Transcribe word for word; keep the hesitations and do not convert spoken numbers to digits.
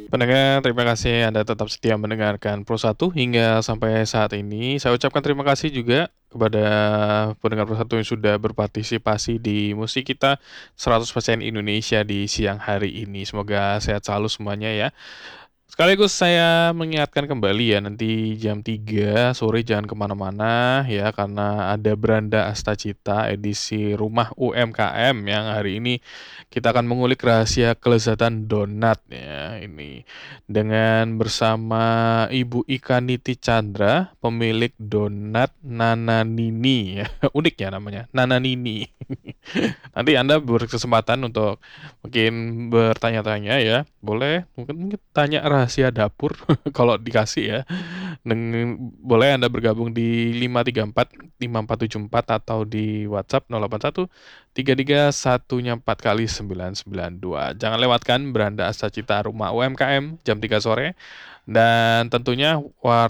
Pendengar, terima kasih Anda tetap setia mendengarkan Pro satu hingga sampai saat ini. Saya ucapkan terima kasih juga kepada pendengar Pro satu yang sudah berpartisipasi di musik kita seratus persen Indonesia di siang hari ini. Semoga sehat selalu semuanya ya. Sekaligus saya mengingatkan kembali ya, nanti jam tiga sore jangan kemana-mana ya, karena ada Beranda Astacita edisi Rumah U M K M yang hari ini kita akan mengulik rahasia kelezatan donat ya ini. Dengan bersama Ibu Ika Niti Chandra, pemilik donat Nana Nini ya. Unik ya namanya, Nana Nini. Nanti Anda berkesempatan untuk mungkin bertanya-tanya ya, boleh mungkin mungkin tanya rahasia dapur kalau dikasih ya. Dengan boleh Anda bergabung di lima tiga empat lima empat tujuh empat atau di WhatsApp nol delapan satu tiga tiga satunya empat kali sembilan sembilan dua. Jangan lewatkan Beranda Astacita Rumah U M K M jam tiga sore. Dan tentunya